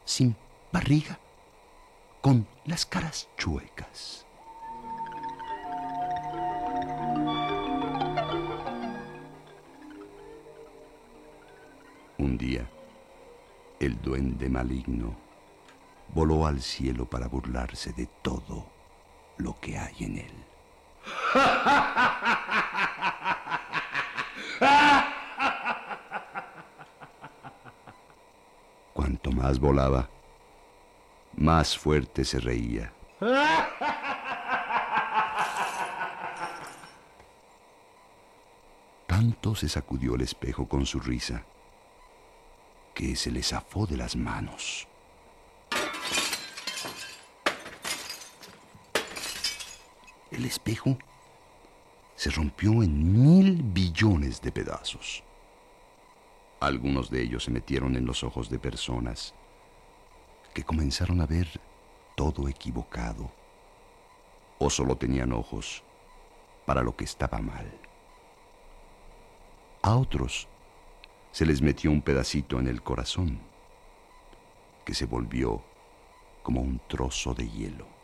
sin barriga, con las caras chuecas. Un día, el duende maligno voló al cielo para burlarse de todo lo que hay en él. Cuanto más volaba, más fuerte se reía. Tanto se sacudió el espejo con su risa que se le zafó de las manos. El espejo se rompió en 1.000 billones de pedazos. Algunos de ellos se metieron en los ojos de personas que comenzaron a ver todo equivocado, o solo tenían ojos para lo que estaba mal. A otros se les metió un pedacito en el corazón que se volvió como un trozo de hielo.